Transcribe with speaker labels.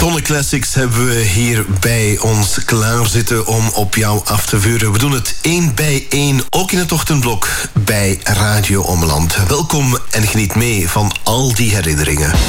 Speaker 1: tonnen classics hebben we hier bij ons klaarzitten om op jou af te vuren. We doen het 1 bij 1, ook in het ochtendblok bij Radio Ommeland. Welkom en geniet mee van al die herinneringen.